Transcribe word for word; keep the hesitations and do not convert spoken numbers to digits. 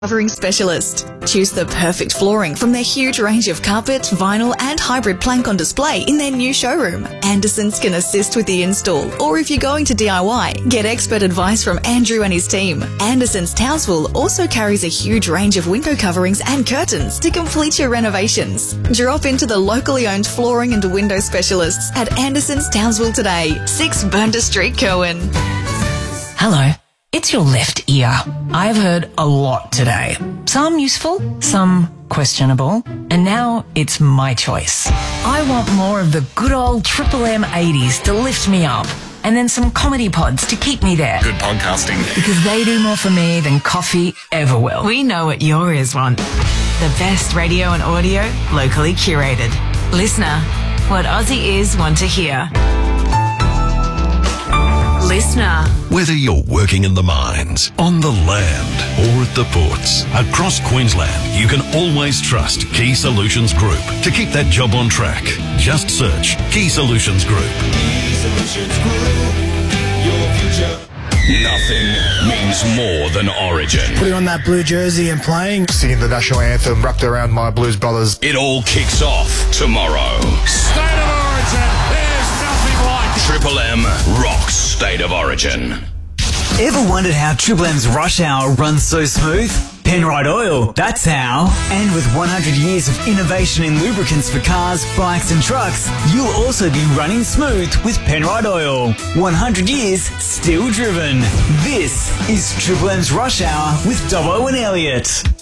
Covering specialist. Choose the perfect flooring from their huge range of carpet, vinyl and hybrid plank on display in their new showroom. Andersons can assist with the install, or if you're going to D I Y, get expert advice from Andrew and his team. Andersons Townsville also carries a huge range of window coverings and curtains to complete your renovations. Drop into the locally owned flooring and window specialists at Andersons Townsville today, six Burnda Street, Cohen. Hello. It's your left ear. I've heard a lot today. Some useful, some questionable, and now it's my choice. I want more of the good old Triple M eighties to lift me up, and then some comedy pods to keep me there. Good podcasting. Because they do more for me than coffee ever will. We know what your ears want. The best radio and audio, locally curated. Listener, what Aussie ears want to hear. Listener. Whether you're working in the mines, on the land, or at the ports, across Queensland, you can always trust Key Solutions Group to keep that job on track. Just search Key Solutions Group. Key Solutions Group, your future. Nothing means more than Origin. Putting on that blue jersey and playing. Singing the national anthem wrapped around my Blues Brothers. It all kicks off tomorrow. State of Origin, there's nothing like it. Triple M rocks State of Origin. Ever wondered how Triple M's rush hour runs so smooth? Penrite Oil, that's how. And with one hundred years of innovation in lubricants for cars, bikes and trucks, you'll also be running smooth with Penrite Oil. one hundred years, still driven. This is Triple M's Rush Hour with Dobbo and Elliott.